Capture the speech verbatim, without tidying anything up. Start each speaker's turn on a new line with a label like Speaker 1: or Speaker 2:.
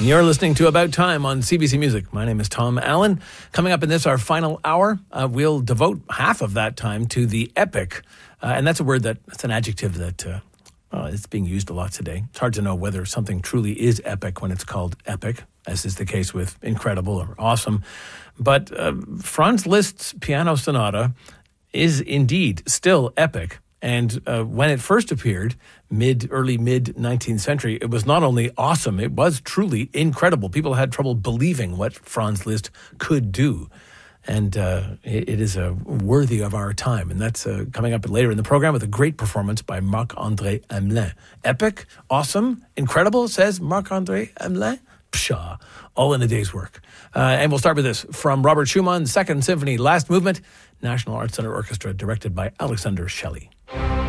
Speaker 1: You're listening to About Time on C B C Music. My name is Tom Allen. Coming up in this, our final hour, uh, we'll devote half of that time to the epic. Uh, and that's a word that, that's an adjective that uh, uh, is being used a lot today. It's hard to know whether something truly is epic when it's called epic, as is the case with incredible or awesome. But uh, Franz Liszt's Piano Sonata is indeed still epic. And uh, when it first appeared, mid, early mid-nineteenth century, it was not only awesome, it was truly incredible. People had trouble believing what Franz Liszt could do. And uh, it, it is uh, worthy of our time. And that's uh, coming up later in the program with a great performance by Marc-André Hamelin. Epic, awesome, incredible, says Marc-André Hamelin. Pshaw, all in a day's work. Uh, and we'll start with this from Robert Schumann's Second Symphony, Last Movement, National Arts Center Orchestra, directed by Alexander Shelley.